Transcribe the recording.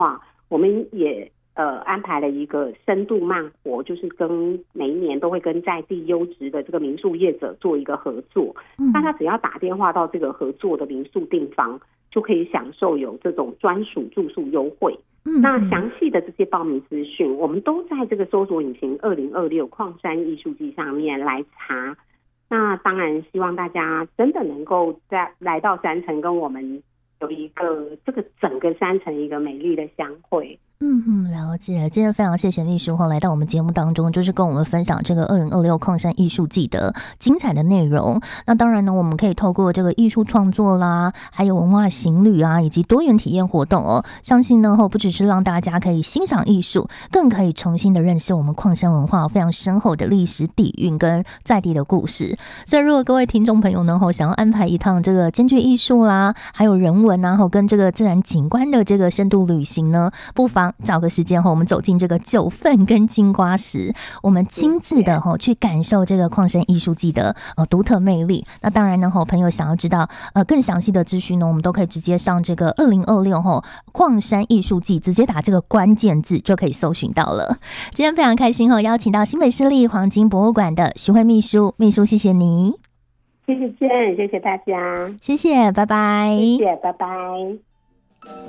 话，我们也安排了一个深度慢活，就是每一年都会跟在地优质的这个民宿业者做一个合作。大家只要打电话到这个合作的民宿订房，就可以享受有这种专属住宿优惠。那详细的这些报名资讯，我们都在这个搜索引擎2026矿山艺术季上面来查。那当然希望大家真的能够来到山城，跟我们有一个这个整个山城一个美丽的相会。 了解。今天非常谢谢秘书来到我们节目当中，就是跟我们分享这个2026矿山艺术季的精彩的内容。那当然呢，我们可以透过这个艺术创作啦，还有文化行旅啊，以及多元体验活动相信呢不只是让大家可以欣赏艺术，更可以重新的认识我们矿山文化非常深厚的历史底蕴跟在地的故事。所以如果各位听众朋友呢想要安排一趟这个兼具艺术啦，还有人文啊跟这个自然景观的这个深度旅行呢，不妨找个时间我们走进这个九份跟金瓜石，我们亲自的去感受这个矿山艺术季的独特魅力。那当然呢朋友想要知道更详细的资讯呢，我们都可以直接上这个2026矿山艺术季，直接打这个关键字就可以搜寻到了。今天非常开心邀请到新北市立黄金博物馆的徐慧秘书，谢谢你。 谢谢Jane，谢谢大家， 谢谢，拜拜。 谢谢，拜拜。